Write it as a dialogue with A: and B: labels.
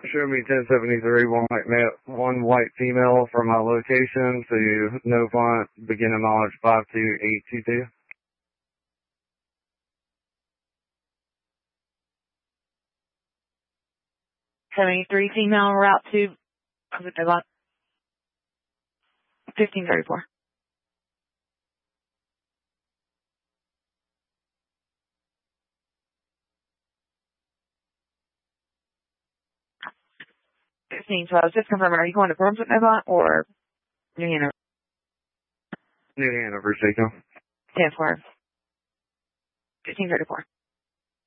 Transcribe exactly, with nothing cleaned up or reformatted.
A: Show me ten seventy-three, one white male, one white female for my location to no font, beginning mileage five two eight two two.
B: seventy-three female route to fifteen thirty-four. fifteen twelve. Just confirm, are you going to Brunswick, Nova, or New Hanover?
A: New Hanover, Seiko.
B: ten four. fifteen thirty-four.